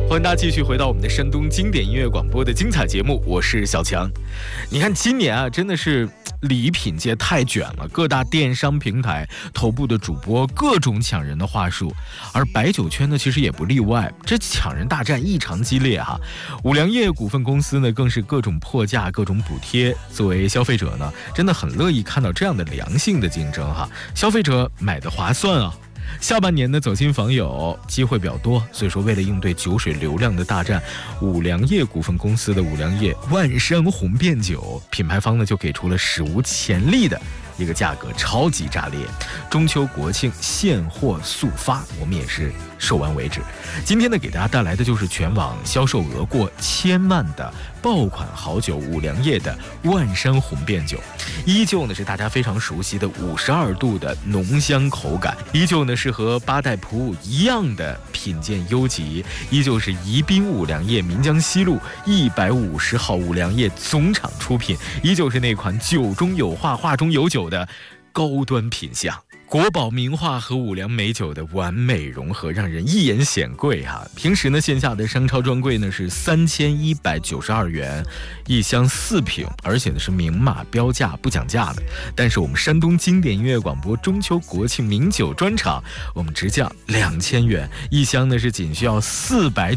欢迎大家继续回到我们的山东经典音乐广播的精彩节目，我是小强。你看今年啊，真的是礼品界太卷了，各大电商平台头部的主播各种抢人的话术，而白酒圈呢其实也不例外，这抢人大战异常激烈哈。五粮液股份公司呢更是各种破价、各种补贴，作为消费者呢，真的很乐意看到这样的良性的竞争哈，消费者买的划算啊。下半年的走亲访友机会比较多，所以说为了应对酒水流量的大战，五粮液股份公司的五粮液万山红遍酒品牌方呢就给出了史无前例的一个价格，超级炸裂，中秋国庆现货速发，我们也是售完为止。今天呢给大家带来的就是全网销售额过1000万的爆款好酒五粮液的万山红遍酒，依旧呢是大家非常熟悉的52度的浓香口感，依旧呢是和八代普洱一样的品鉴优级，依旧是宜宾五粮液岷江西路150号五粮液总厂出品，依旧是那款酒中有画画中有酒的高端品相。国宝名画和五粮美酒的完美融合，让人一眼显贵哈。平时呢，线下的商超专柜呢是3192元一箱4瓶，而且呢是明码标价，不讲价的。但是我们山东经典音乐广播中秋国庆名酒专场，我们直降2000元一箱呢是仅需要400。